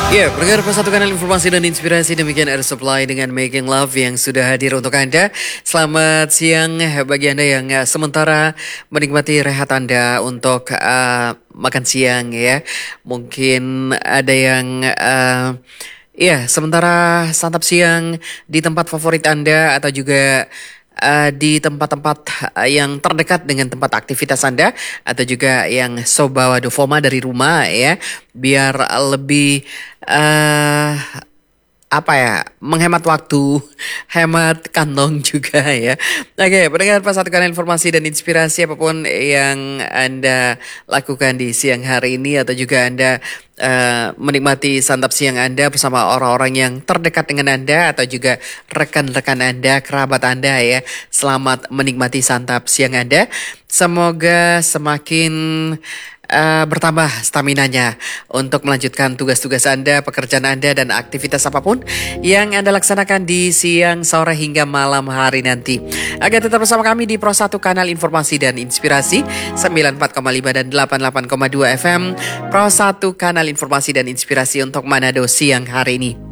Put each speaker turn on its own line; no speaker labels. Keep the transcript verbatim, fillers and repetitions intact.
Ya, pendengar Persatu Kanal Informasi dan Inspirasi, demikian Air Supply dengan Making Love yang sudah hadir untuk Anda. Selamat siang bagi Anda yang uh, sementara menikmati rehat Anda untuk uh, makan siang ya. Mungkin ada yang uh, ya sementara santap siang di tempat favorit Anda atau juga uh, di tempat-tempat uh, yang terdekat dengan tempat aktivitas Anda atau juga yang so bawa dovoma dari rumah ya, biar lebih uh, apa ya, menghemat waktu, hemat kantong juga ya. Oke, pendengar Persatu Kanal Informasi dan Inspirasi, apapun yang Anda lakukan di siang hari ini atau juga Anda uh, menikmati santap siang Anda bersama orang-orang yang terdekat dengan Anda atau juga rekan-rekan Anda, kerabat Anda ya. Selamat menikmati santap siang Anda. Semoga semakin uh, bertambah staminanya untuk melanjutkan tugas-tugas Anda, pekerjaan Anda, dan aktivitas apapun yang Anda laksanakan di siang, sore, hingga malam hari nanti. Agar tetap bersama kami di Pro satu Kanal Informasi dan Inspirasi sembilan puluh empat koma lima dan delapan puluh delapan koma dua F M. Pro satu Kanal Informasi dan Inspirasi untuk Manado siang hari ini.